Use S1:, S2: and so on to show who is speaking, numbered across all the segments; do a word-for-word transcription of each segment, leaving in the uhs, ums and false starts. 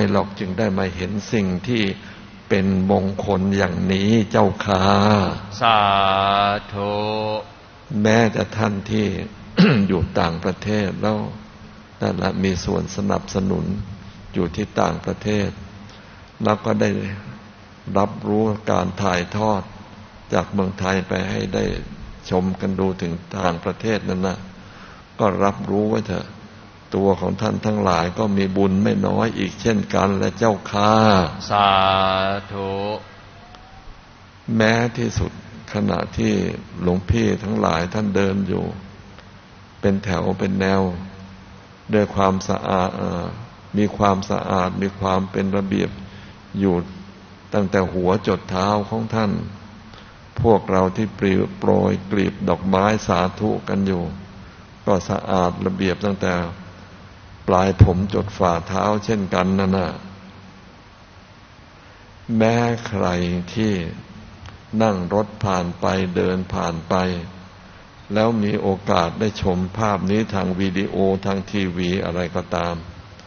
S1: หรอกจึงได้มาเห็นสิ่งที่เป็นมงคลอย่างนี้เจ้าค่ะ
S2: สาธุ
S1: แม้แต่ท่านที่ อยู่ต่างประเทศแล้วนั่นแหละมีส่วนสนับสนุนอยู่ที่ต่างประเทศแล้วก็ได้รับรู้การถ่ายทอดจากเมืองไทยไปให้ได้ชมกันดูถึงต่างประเทศนั่นนะก็รับรู้ไว้เถอะตัวของท่านทั้งหลายก็มีบุญไม่น้อยอีกเช่นกันและเจ้าค่ะ
S2: สาธุ
S1: แม้ที่สุดขณะที่หลวงพี่ทั้งหลายท่านเดินอยู่เป็นแถวเป็นแนวด้วยความสะอาดมีความสะอาดมีความเป็นระเบียบอยู่ตั้งแต่หัวจดเท้าของท่านพวกเราที่ปลิวโปรยกลีบดอกไม้สาธุกันอยู่ก็สะอาดระเบียบตั้งแต่ปลายผมจดฝ่าเท้าเช่นกันนั่นน่ะแม้ใครที่นั่งรถผ่านไปเดินผ่านไปแล้วมีโอกาสได้ชมภาพนี้ทางวิดีโอทางทีวีอะไรก็ตาม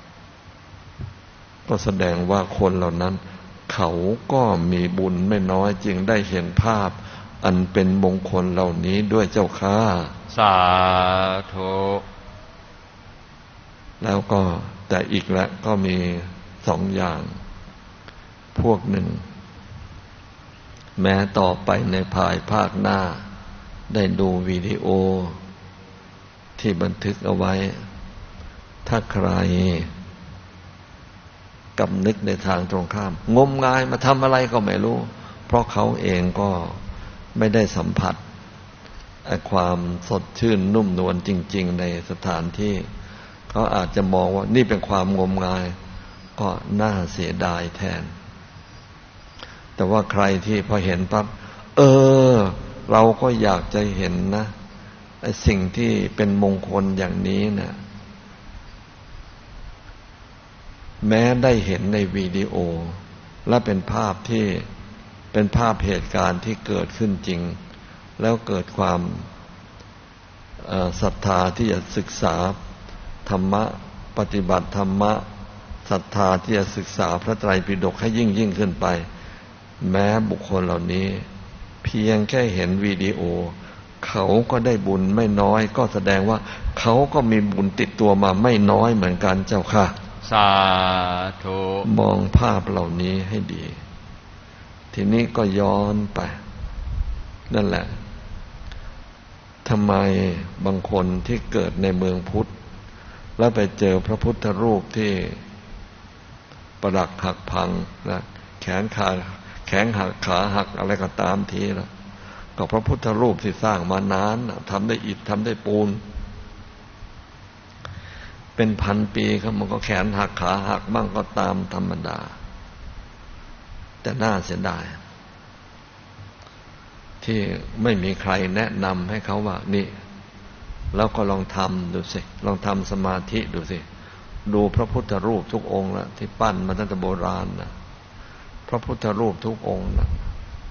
S1: ก็แสดงว่าคนเหล่านั้นเขาก็มีบุญไม่น้อยจึงได้เห็นภาพอันเป็นมงคลเหล่านี้ด้วยเจ้าค่ะ
S2: สาธุ
S1: แล้วก็แต่อีกแล้วก็มีสองอย่างพวกหนึ่งแม้ต่อไปในภายภาคหน้าได้ดูวิดีโอที่บันทึกเอาไว้ถ้าใครกำนึกในทางตรงข้ามงมงายมาทำอะไรก็ไม่รู้เพราะเขาเองก็ไม่ได้สัมผัสความสดชื่นนุ่มนวลจริงๆในสถานที่เขาอาจจะมองว่านี่เป็นความงมงายก็น่าเสียดายแทนแต่ว่าใครที่พอเห็นปั๊บเออเราก็อยากจะเห็นนะไอ้สิ่งที่เป็นมงคลอย่างนี้นะแม้ได้เห็นในวิดีโอและเป็นภาพที่เป็นภาพเหตุการณ์ที่เกิดขึ้นจริงแล้วเกิดความศรัทธาที่จะศึกษาธรรมะปฏิบัติธรรมะศรัทธาที่จะศึกษาพระไตรปิฎกให้ยิ่งยิ่งขึ้นไปแม้บุคคลเหล่านี้เพียงแค่เห็นวิดีโอเขาก็ได้บุญไม่น้อยก็แสดงว่าเขาก็มีบุญติดตัวมาไม่น้อยเหมือนกันเจ้าค่ะ
S2: สาธุ
S1: มองภาพเหล่านี้ให้ดีทีนี้ก็ย้อนไปนั่นแหละทำไมบางคนที่เกิดในเมืองพุทธแล้วไปเจอพระพุทธรูปที่ประดักหักพังนะแขนขาแขนหักขาหักอะไรก็ตามทีแล้วก็พระพุทธรูปที่สร้างมานานทำได้อิฐทำได้ปูนเป็นพันปีครับมันก็แขนหักขาหักบ้างก็ตามธรรมดาแต่น่าเสียดายที่ไม่มีใครแนะนำให้เขาว่านี่แล้วก็ลองทำดูสิลองทำสมาธิดูสิดูพระพุทธรูปทุกองค์ละที่ปั้นมาตั้งแต่โบราณนะพระพุทธรูปทุกองค์นะ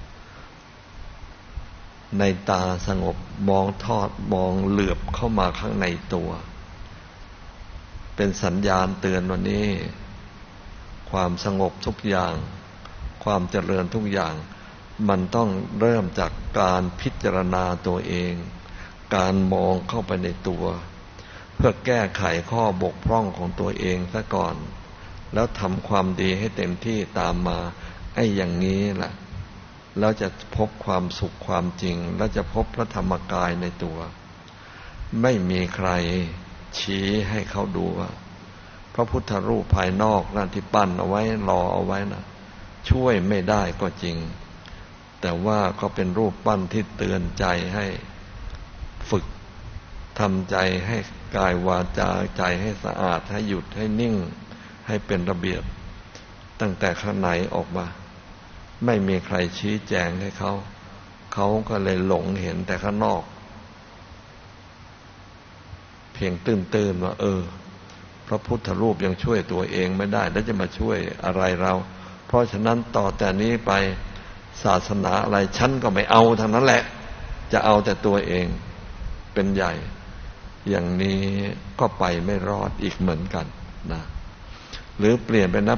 S1: ในตาสงบมองทอดมองเหลือบเข้ามาข้างในตัวเป็นสัญญาณเตือนวันนี้ความสงบทุกอย่างความเจริญทุกอย่างมันต้องเริ่มจากการพิจารณาตัวเองการมองเข้าไปในตัวเพื่อแก้ไขข้อบกพร่องของตัวเองซะก่อนแล้วทำความดีให้เต็มที่ตามมาไอ้อย่างนี้แหละแล้วจะพบความสุขความจริงแล้วจะพบพระธรรมกายในตัวไม่มีใครชี้ให้เขาดูว่าพระพุทธรูปภายนอกนั่นที่ปั้นเอาไว้รอเอาไว้นะช่วยไม่ได้ก็จริงแต่ว่าก็เป็นรูปปั้นที่เตือนใจให้ฝึกทำใจให้กายวาจาใจให้สะอาดให้หยุดให้นิ่งให้เป็นระเบียบตั้งแต่ข้างในออกมาไม่มีใครชี้แจงให้เขาเขาก็เลยหลงเห็นแต่ข้างนอกเพียงตื้นๆว่าเออพระพุทธรูปยังช่วยตัวเองไม่ได้แล้วจะมาช่วยอะไรเราเพราะฉะนั้นต่อแต่นี้ไปศาสนาอะไรฉันก็ไม่เอาทางนั้นแหละจะเอาแต่ตัวเองเป็นใหญ่อย่างนี้ก็ไปไม่รอดอีกเหมือนกันนะหรือเปลี่ยนเป็นนับ